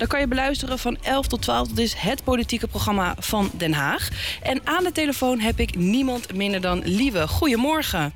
Dan kan je beluisteren van 11 tot 12. Dat is het politieke programma van Den Haag. En aan de telefoon heb ik niemand minder dan Lieve. Goedemorgen.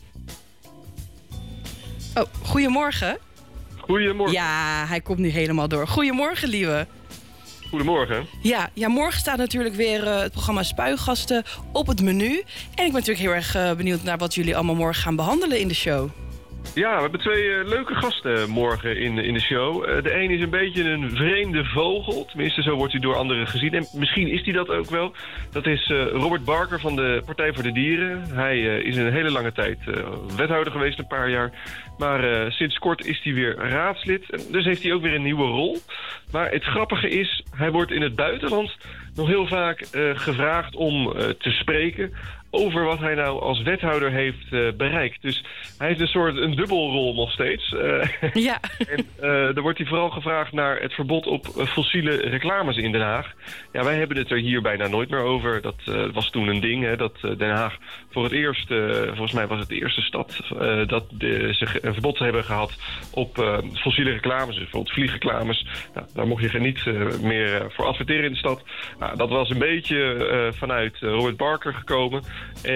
Oh, goedemorgen. Goedemorgen. Ja, hij komt nu helemaal door. Goedemorgen, Lieve. Goedemorgen. Ja, morgen staat natuurlijk weer het programma Spuigasten op het menu. En ik ben natuurlijk heel erg benieuwd naar wat jullie allemaal morgen gaan behandelen in de show. Ja, we hebben 2 leuke gasten morgen in de show. De een is een beetje een vreemde vogel. Tenminste, zo wordt hij door anderen gezien. En misschien is hij dat ook wel. Dat is Robert Barker van de Partij voor de Dieren. Hij is een hele lange tijd wethouder geweest, een paar jaar. Maar sinds kort is hij weer raadslid. En dus heeft hij ook weer een nieuwe rol. Maar het grappige is, hij wordt in het buitenland nog heel vaak gevraagd om te spreken over wat hij nou als wethouder heeft bereikt. Dus hij heeft een dubbelrol nog steeds. Ja. En dan wordt hij vooral gevraagd naar het verbod op fossiele reclames in Den Haag. Ja, wij hebben het er hier bijna nooit meer over. Dat was toen een ding, hè, dat Den Haag voor het eerst, volgens mij was het de eerste stad, dat ze een verbod hebben gehad op fossiele reclames. Dus bijvoorbeeld vliegreclames. Nou, daar mocht je niet meer voor adverteren in de stad. Nou, dat was een beetje vanuit Robert Barker gekomen.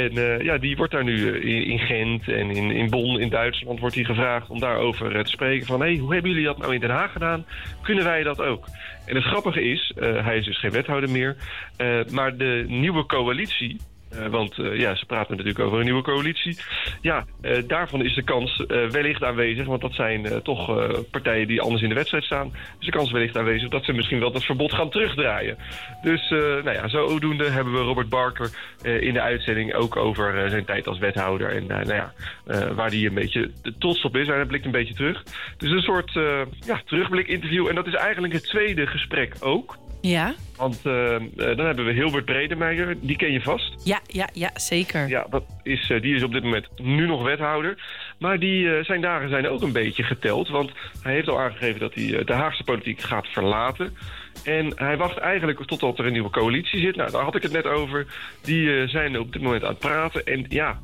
En die wordt daar nu in Gent en in Bonn in Duitsland wordt hij gevraagd om daarover te spreken. Van, hoe hebben jullie dat nou in Den Haag gedaan? Kunnen wij dat ook? En het grappige is, hij is dus geen wethouder meer. Maar de nieuwe coalitie, want ze praten natuurlijk over een nieuwe coalitie. Ja, daarvan is de kans wellicht aanwezig. Want dat zijn toch partijen die anders in de wedstrijd staan. Dus de kans is wellicht aanwezig dat ze misschien wel dat verbod gaan terugdraaien. Dus zodoende hebben we Robert Barker in de uitzending ook over zijn tijd als wethouder. En waar hij een beetje trots op is. Hij blikt een beetje terug. Dus een soort terugblik interview. En dat is eigenlijk het tweede gesprek ook. Ja. Want dan hebben we Hilbert Bredemeijer, die ken je vast. Ja, zeker. Ja, die is op dit moment nu nog wethouder. Maar zijn dagen zijn ook een beetje geteld. Want hij heeft al aangegeven dat hij de Haagse politiek gaat verlaten. En hij wacht eigenlijk totdat er een nieuwe coalitie zit. Nou, daar had ik het net over. Die zijn op dit moment aan het praten. En ja,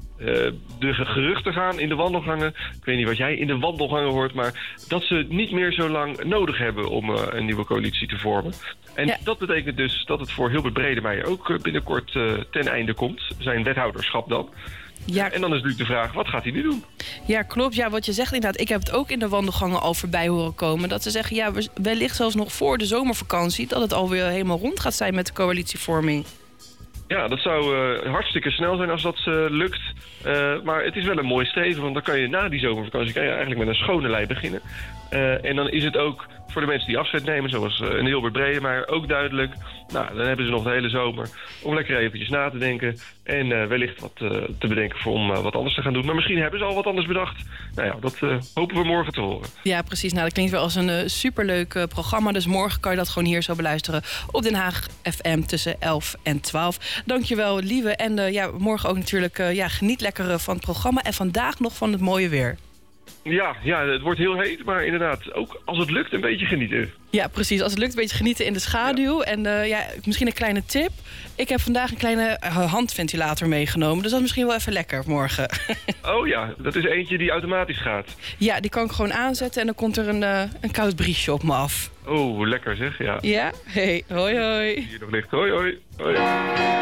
de geruchten gaan in de wandelgangen. Ik weet niet wat jij in de wandelgangen hoort, maar dat ze niet meer zo lang nodig hebben om een nieuwe coalitie te vormen. En dat betekent dus dat het voor Hilbert Bredemeijer ook binnenkort ten einde komt. Zijn wethouderschap dan. Ja. En dan is natuurlijk de vraag, wat gaat hij nu doen? Ja, klopt. Ja, wat je zegt inderdaad. Ik heb het ook in de wandelgangen al voorbij horen komen. Dat ze zeggen, ja, wellicht zelfs nog voor de zomervakantie, dat het alweer helemaal rond gaat zijn met de coalitievorming. Ja, dat zou hartstikke snel zijn als dat lukt. Maar het is wel een mooi streven, want dan kan je na die zomervakantie eigenlijk met een schone lei beginnen. En dan is het ook voor de mensen die afscheid nemen, zoals een Hilbert Bredemeijer, ook duidelijk. Nou, dan hebben ze nog de hele zomer om lekker eventjes na te denken. En wellicht wat te bedenken om wat anders te gaan doen. Maar misschien hebben ze al wat anders bedacht. Nou ja, dat hopen we morgen te horen. Ja, precies. Nou, dat klinkt wel als een superleuk programma. Dus morgen kan je dat gewoon hier zo beluisteren op Den Haag FM tussen 11 en 12. Dankjewel, Lieve. En morgen ook natuurlijk geniet lekker van het programma. En vandaag nog van het mooie weer. Ja, het wordt heel heet, maar inderdaad, ook als het lukt een beetje genieten. Ja, precies. Als het lukt een beetje genieten in de schaduw. Ja. En misschien een kleine tip. Ik heb vandaag een kleine handventilator meegenomen. Dus dat is misschien wel even lekker morgen. Oh ja, dat is eentje die automatisch gaat. Ja, die kan ik gewoon aanzetten en dan komt er een koud briesje op me af. Oh, lekker zeg, ja. Ja? Hey, hoi hoi. Hier nog ligt, hoi hoi. Hoi.